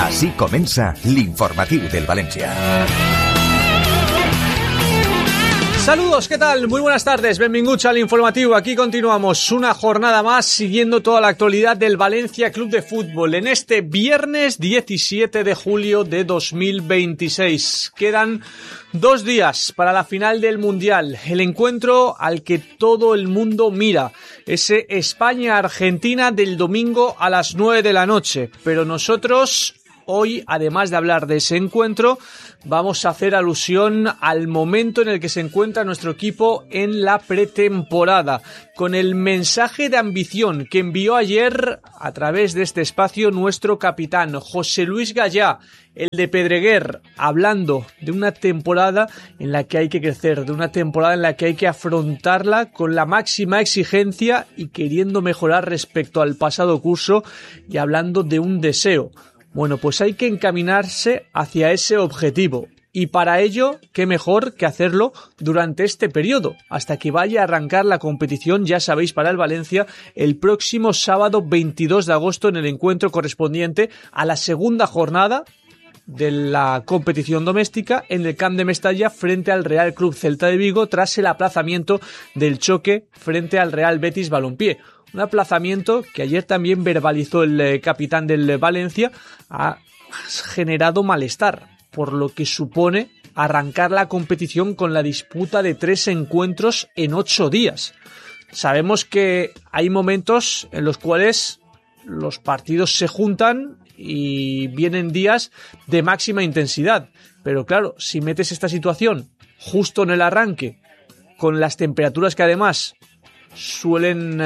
Així comença l'informatiu del Valencia. Saludos, ¿qué tal? Muy buenas tardes, benvinguts al informativo. Aquí continuamos una jornada más siguiendo toda la actualidad del Valencia Club de Fútbol en este viernes 17 de julio de 2026. Quedan 2 días para la final del Mundial, el encuentro al que todo el mundo mira, ese España-Argentina del domingo a las 9 de la noche, pero nosotros hoy, además de hablar de ese encuentro, vamos a hacer alusión al momento en el que se encuentra nuestro equipo en la pretemporada, con el mensaje de ambición que envió ayer a través de este espacio nuestro capitán José Luis Gallá, el de Pedreguer, hablando de una temporada en la que hay que crecer, de una temporada en la que hay que afrontarla con la máxima exigencia y queriendo mejorar respecto al pasado curso, y hablando de un deseo. Bueno, pues hay que encaminarse hacia ese objetivo, y para ello, qué mejor que hacerlo durante este periodo, hasta que vaya a arrancar la competición, ya sabéis, para el Valencia, el próximo sábado 22 de agosto en el encuentro correspondiente a la segunda jornada de la competición doméstica en el Camp de Mestalla frente al Real Club Celta de Vigo, tras el aplazamiento del choque frente al Real Betis Balompié. Un aplazamiento que ayer también verbalizó el capitán del Valencia, ha generado malestar, por lo que supone arrancar la competición con la disputa de 3 encuentros en 8 días. Sabemos que hay momentos en los cuales los partidos se juntan y vienen días de máxima intensidad, pero claro, si metes esta situación justo en el arranque, con las temperaturas que además suelen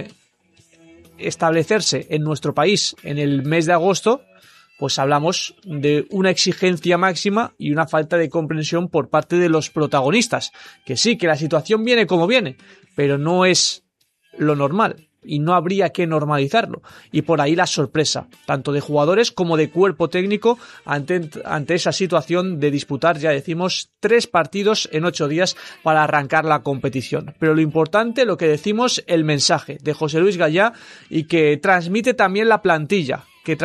establecerse en nuestro país en el mes de agosto, pues hablamos de una exigencia máxima y una falta de comprensión por parte de los protagonistas. Que sí, que la situación viene como viene, pero no es lo normal y no habría que normalizarlo. Y por ahí la sorpresa, tanto de jugadores como de cuerpo técnico, ante esa situación de disputar, ya decimos, 3 partidos en 8 días para arrancar la competición. Pero lo importante, lo que decimos, el mensaje de José Luis Gallá, y que transmite también la plantilla.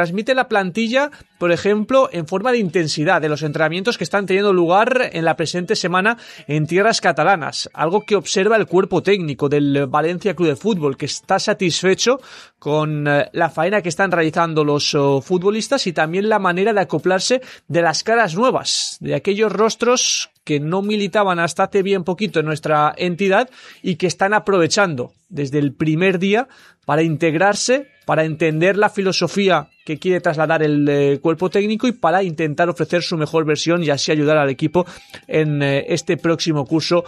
Por ejemplo, en forma de intensidad de los entrenamientos que están teniendo lugar en la presente semana en tierras catalanas. Algo que observa el cuerpo técnico del Valencia Club de Fútbol, que está satisfecho con la faena que están realizando los futbolistas y también la manera de acoplarse de las caras nuevas, de aquellos rostros que no militaban hasta hace bien poquito en nuestra entidad y que están aprovechando desde el primer día para integrarse, para entender la filosofía que quiere trasladar el cuerpo técnico y para intentar ofrecer su mejor versión y así ayudar al equipo en este próximo curso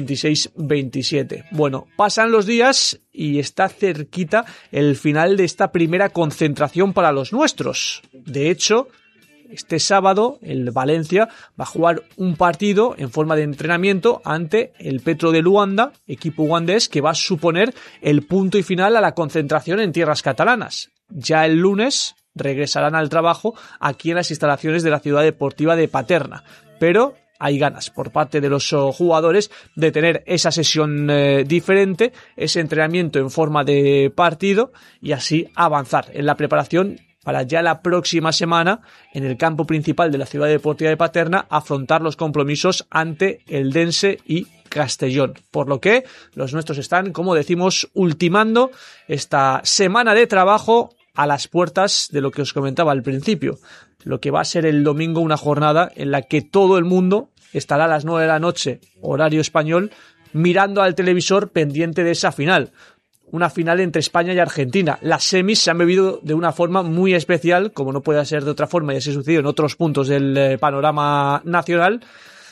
26-27. Bueno, pasan los días y está cerquita el final de esta primera concentración para los nuestros. De hecho, este sábado el Valencia va a jugar un partido en forma de entrenamiento ante el Petro de Luanda, equipo ugandés que va a suponer el punto y final a la concentración en tierras catalanas. Ya el lunes regresarán al trabajo aquí en las instalaciones de la Ciudad Deportiva de Paterna, pero hay ganas por parte de los jugadores de tener esa sesión diferente, ese entrenamiento en forma de partido y así avanzar en la preparación para ya la próxima semana, en el campo principal de la Ciudad Deportiva de Paterna, afrontar los compromisos ante el Dense y Castellón. Por lo que los nuestros están, como decimos, ultimando esta semana de trabajo a las puertas de lo que os comentaba al principio. Lo que va a ser el domingo una jornada en la que todo el mundo estará a las 9 de la noche, horario español, mirando al televisor pendiente de esa final. Una final entre España y Argentina. Las semis se han vivido de una forma muy especial, como no puede ser de otra forma, y así sucedido en otros puntos del panorama nacional,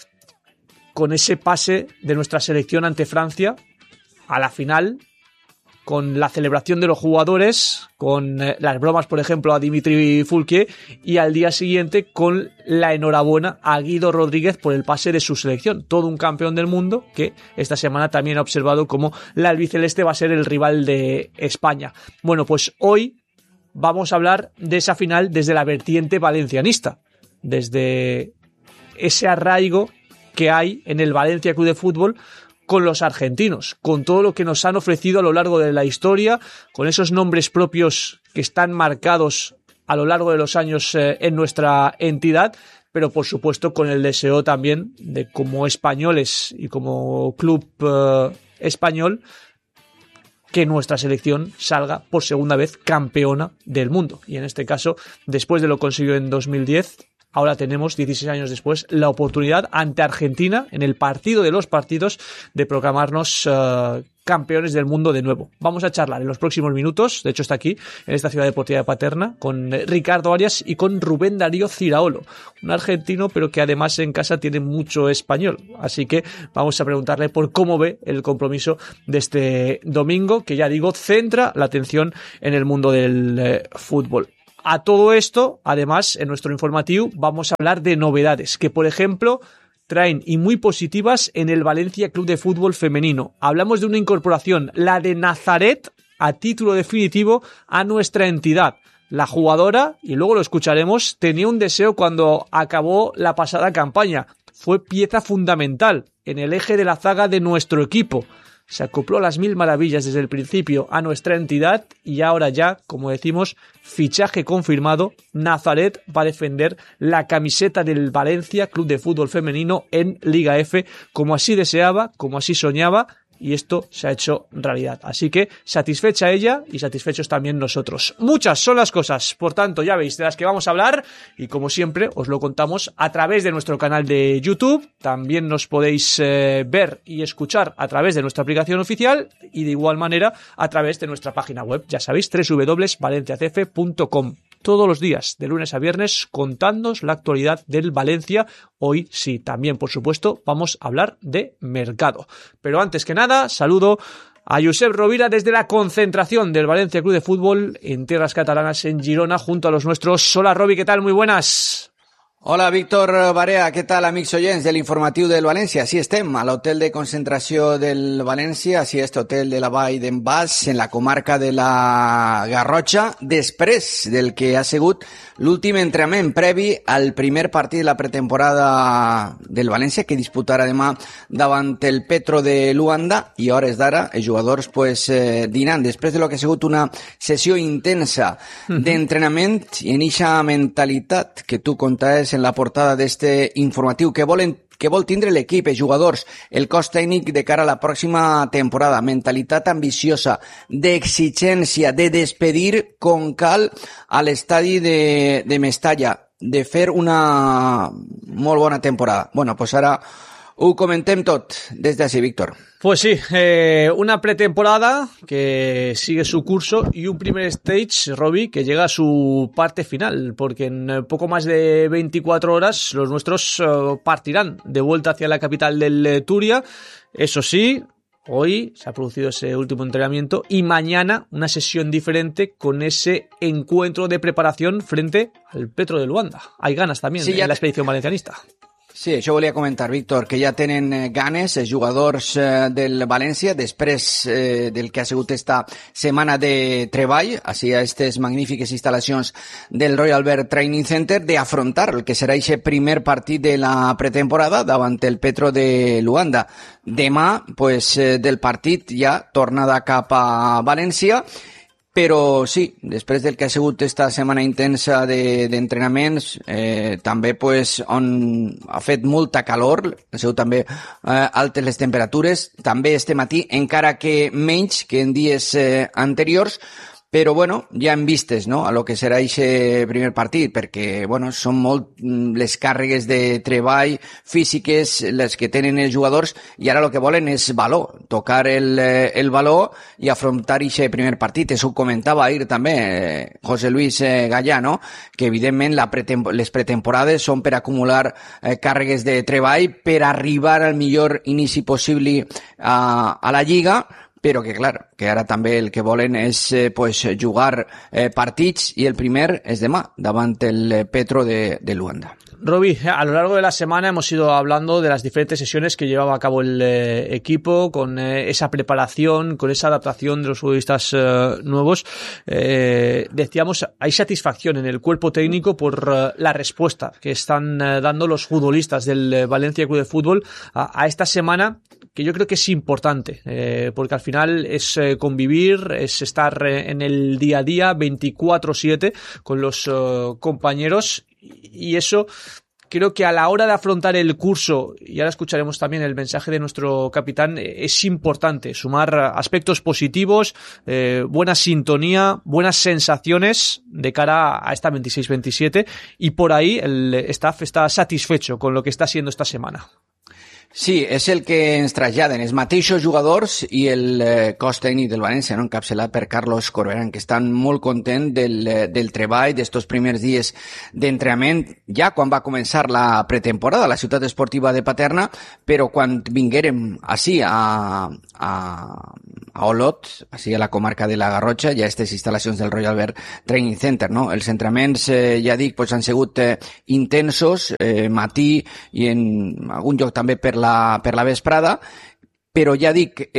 con ese pase de nuestra selección ante Francia a la final, con la celebración de los jugadores, con las bromas, por ejemplo, a Dimitri Foulquier, y al día siguiente con la enhorabuena a Guido Rodríguez por el pase de su selección. Todo un campeón del mundo que esta semana también ha observado cómo la albiceleste va a ser el rival de España. Bueno, pues hoy vamos a hablar de esa final desde la vertiente valencianista, desde ese arraigo que hay en el Valencia Club de Fútbol con los argentinos, con todo lo que nos han ofrecido a lo largo de la historia, con esos nombres propios que están marcados a lo largo de los años en nuestra entidad, pero por supuesto con el deseo también de, como españoles y como club español, que nuestra selección salga por segunda vez campeona del mundo. Y en este caso, después de lo conseguido en 2010, ahora tenemos, 16 años después, la oportunidad ante Argentina, en el partido de los partidos, de proclamarnos campeones del mundo de nuevo. Vamos a charlar en los próximos minutos, de hecho está aquí, en esta ciudad deportiva de Paterna, con Ricardo Arias y con Rubén Darío Ciraolo, un argentino, pero que además en casa tiene mucho español. Así que vamos a preguntarle por cómo ve el compromiso de este domingo, que ya digo, centra la atención en el mundo del fútbol. A todo esto, además, en nuestro informativo vamos a hablar de novedades que, por ejemplo, traen y muy positivas en el Valencia Club de Fútbol Femenino. Hablamos de una incorporación, la de Nazaret, a título definitivo a nuestra entidad. La jugadora, y luego lo escucharemos, tenía un deseo cuando acabó la pasada campaña. Fue pieza fundamental en el eje de la zaga de nuestro equipo. Se acopló a las mil maravillas desde el principio a nuestra entidad y ahora ya, como decimos, fichaje confirmado, Nazaret va a defender la camiseta del Valencia Club de Fútbol Femenino en Liga F, como así deseaba, como así soñaba, y esto se ha hecho realidad. Así que satisfecha ella y satisfechos también nosotros. Muchas son las cosas, por tanto, ya veis, de las que vamos a hablar, y como siempre os lo contamos a través de nuestro canal de YouTube. También nos podéis ver y escuchar a través de nuestra aplicación oficial y de igual manera a través de nuestra página web, ya sabéis, www.valenciacf.com. Todos los días, de lunes a viernes, contándoos la actualidad del Valencia. Hoy sí, también, por supuesto, vamos a hablar de mercado. Pero antes que nada, saludo a Josep Rovira desde la concentración del Valencia Club de Fútbol en tierras catalanas, en Girona, junto a los nuestros. Hola, Robi, ¿qué tal? Muy buenas. Hola, Víctor Barea, què tal, amics oients de l'informatiu del València? Així estem, a l'hotel de concentració del València, així és, hotel de la Vall d'en Bas, en la comarca de la Garrotxa, després del que ha sigut l'últim entrenament previ al primer partit de la pretemporada del València, que disputarà demà davant el Petro de Luanda, i a hores d'ara els jugadors dinant, després de lo que ha sigut una sessió intensa d'entrenament i en eixa mentalitat que tu contaves en la portada d'este informatiu que vol tindre l'equip, els jugadors, el cos tècnic de cara a la pròxima temporada, mentalitat ambiciosa, d'exigència, de despedir com cal a l'estadi de Mestalla, de fer una molt bona temporada. Bueno, pues ara ho comentem tot des d'ací, Víctor. Pues sí, una pretemporada que sigue su curso y un primer stage, Robbie, que llega a su parte final, porque en poco más de 24 horas los nuestros partirán de vuelta hacia la capital del Turia. Eso sí, hoy se ha producido ese último entrenamiento y mañana una sesión diferente con ese encuentro de preparación frente al Petro de Luanda. Hay ganas también sí, en la expedición valencianista. Sí, això volia comentar, Víctor, que ja tenen ganes els jugadors del València després del que ha sigut esta setmana de treball, així a aquestes magnífiques instal·lacions del Royal Albert Training Center, d'afrontar el que serà aquest primer partit de la pretemporada davant el Petro de Luanda. Demà, pues, del partit ja tornada cap a València. Però sí, després del que ha sigut esta setmana intensa d'entrenaments, també pues, on ha fet molta calor, ha sigut també altes les temperatures, també este matí, encara que menys que en dies anteriors, però bueno, ja hem vistes, no?, a lo que serà aquest primer partit, perquè bueno, són molt les càrregues de treball físiques les que tenen els jugadors i ara el que volen és valor, tocar el valor i afrontar aquest primer partit. Això ho comentava ahir també José Luis Gallà, no?, que evidentment les pretemporades són per acumular càrregues de treball per arribar al millor inici possible a la Lliga, però que clar, que ara també el que volen és pues, jugar partits y el primer es demà davant el Petro de Luanda. Robi, a lo largo de la semana hemos ido hablando de las diferentes sesiones que llevaba a cabo el equipo, con esa preparación, con esa adaptación de los futbolistas nuevos. Decíamos, hay satisfacción en el cuerpo técnico por la respuesta que están dando los futbolistas del Valencia Club de Fútbol a esta semana que yo creo que es importante, porque al final es convivir, es estar en el día a día 24/7 con los compañeros, y eso creo que a la hora de afrontar el curso, y ahora escucharemos también el mensaje de nuestro capitán, es importante sumar aspectos positivos, buena sintonía, buenas sensaciones de cara a esta 26-27, y por ahí el staff está satisfecho con lo que está siendo esta semana. Sí, és el que ens traslladen els mateixos jugadors i el cos tècnic del València, no? Encapçalat per Carlos Corberán, que estan molt contents del treball d'estos primers dies d'entrenament, ja quan va començar la pretemporada a la ciutat esportiva de Paterna, però quan vinguérem així a Olot, així a la comarca de la Garrotxa, ja aquestes instal·lacions del Royal Albert Training Center, no? Els entrenaments, ja dic, pues han sigut intensos, matí i en algun lloc també per la vesprada, però ja dic,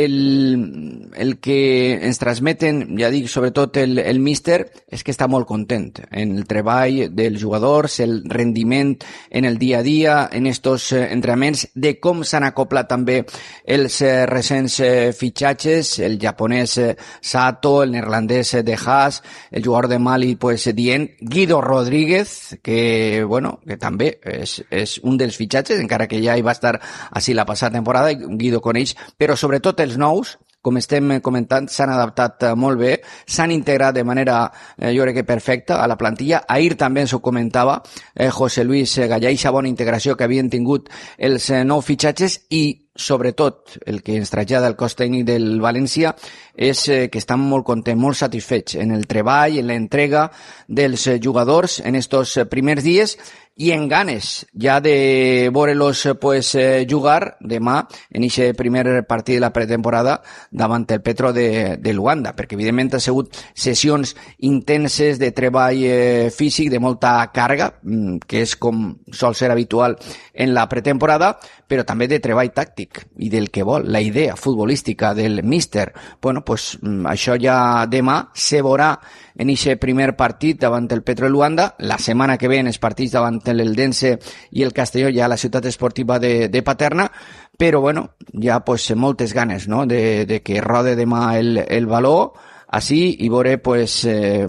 el que ens transmeten, ja dic, sobretot el míster, és que està molt content en el treball dels jugadors, el rendiment en el dia a dia, en estos entrenaments, de com s'han acoplat també els recents fitxatges, el japonès Sato, el neerlandès De Haas, el jugador de Mali, pues dient, Guido Rodríguez, que, bueno, que també és un dels fitxatges, encara que ja hi va estar així la passada temporada, Guido coneix, però sobretot els nous, com estem comentant, s'han adaptat molt bé, s'han integrat de manera, jo crec que perfecta, a la plantilla. Ahir també ens ho comentava José Luis Gallà, aquesta bona integració que havien tingut els nous fitxatges, i sobretot el que ens trasllada el cos tècnic del València és que estan molt contents, molt satisfets en el treball, en l'entrega dels jugadors en estos primers dies, i en ganes ja de veure-los pues, jugar demà en aquest primer partit de la pretemporada davant el Petro de Luanda, perquè evidentment ha sigut sessions intenses de treball físic, de molta càrrega, que és com sol ser habitual en la pretemporada, però també de treball tàctic i del que vol, la idea futbolística del míster. Bueno, pues això ja demà se veurà en aquest primer partit davant el Petro de Luanda. La setmana que ve en els partits davant l'Eldense i el Castelló ja a la ciutat esportiva de Paterna, però bueno, ja pues moltes ganes, no?, de que rode demà el baló així i veure pues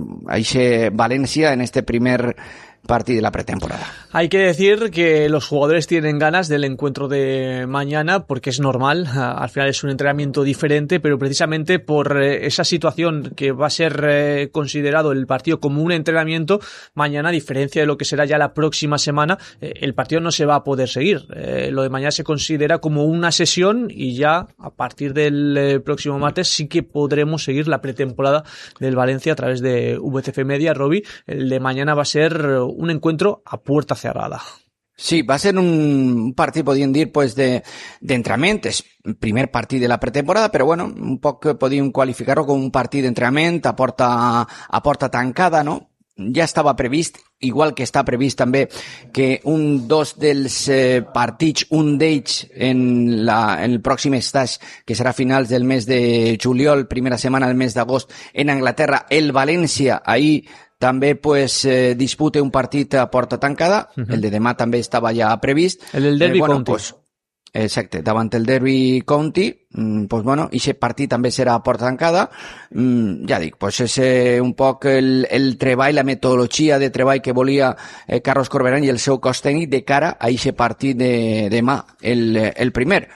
aquest València en este primer partido de la pretemporada. Hay que decir que los jugadores tienen ganas del encuentro de mañana porque es normal, al final es un entrenamiento diferente, pero precisamente por esa situación que va a ser considerado el partido como un entrenamiento, mañana, a diferencia de lo que será ya la próxima semana, el partido no se va a poder seguir. Lo de mañana se considera como una sesión y ya a partir del próximo martes sí que podremos seguir la pretemporada del Valencia a través de VCF Media. Robi, el de mañana va a ser un encuentro a puerta cerrada. Sí, va a ser un partit, podríem dir, pues d'entrenament. És el primer partit de la pretemporada, però bueno, un poc podríem qualificar-ho com un partit d'entrenament a porta tancada, no? Ja estava previst, igual que està previst també que dos dels partits, un d'ells en el pròxim stage, que serà a finals del mes de juliol, primera setmana del mes d'agost, en Anglaterra, el València, ahir també pues dispute un partit a porta tancada. El de demà també estava ja previst. El del Derby County. Pues, exacte, davant el Derby County, pues bueno, aquest partit també serà a porta tancada. Ja dic, pues és un poc el treball, la metodologia de treball que volia Carlos Corberán i el seu cos tècnic de cara a aquest partit de demà, el primer.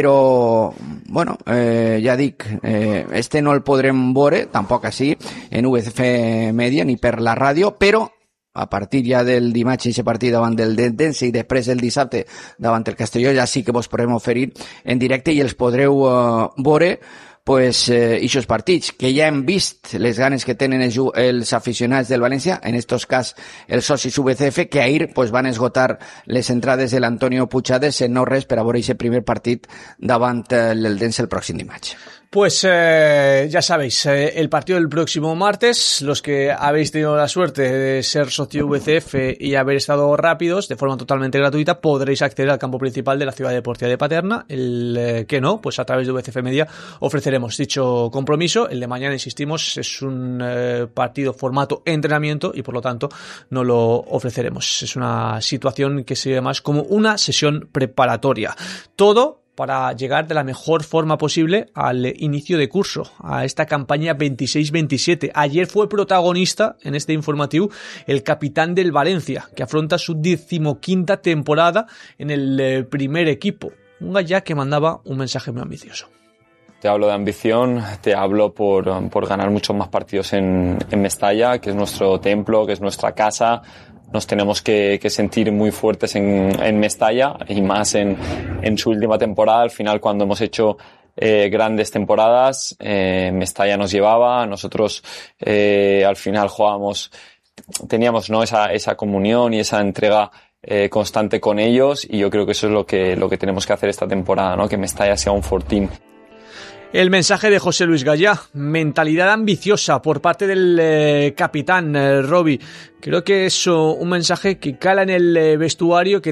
Però, bueno, ja dic, este no el podrem veure, tampoc així, en VCF Media ni per la ràdio, però a partir ja del dimarts, aquest partit davant del Dense i després el dissabte davant el Castelló, ja sí que vos podrem oferir en directe i els podreu veure pues ixos partits, que ja hem vist les ganes que tenen els aficionats del València, en estos cas els socis VCF, que ahir pues, van esgotar les entrades de l'Antonio Puigades en no res per a veure aquest primer partit davant l'Eldense el pròxim dimarts. Pues ya sabéis, el partido del próximo martes, los que habéis tenido la suerte de ser socio VCF y haber estado rápidos, de forma totalmente gratuita, podréis acceder al campo principal de la Ciudad Deportiva de Paterna. El que no, pues a través de VCF Media ofreceremos dicho compromiso. El de mañana, insistimos, es un partido formato entrenamiento y por lo tanto no lo ofreceremos. Es una situación que se ve más como una sesión preparatoria. Todo para llegar de la mejor forma posible al inicio de curso, a esta campaña 26-27. Ayer fue protagonista en este informativo el capitán del Valencia, que afronta su 15ª temporada en el primer equipo. Un Gallá que mandaba un mensaje muy ambicioso. Te hablo de ambición, te hablo por ganar muchos más partidos en Mestalla, que es nuestro templo, que es nuestra casa. Nos tenemos que sentir muy fuertes en Mestalla y más en su última temporada. Al final, cuando hemos hecho grandes temporadas, Mestalla nos llevaba. Nosotros al final teníamos, ¿no?, esa comunión y esa entrega constante con ellos, y yo creo que eso es lo que tenemos que hacer esta temporada, ¿no? Que Mestalla sea un fortín. El mensaje de José Luis Gallá, mentalidad ambiciosa por parte del capitán Robbie. Creo que es un mensaje que cala en el vestuario, que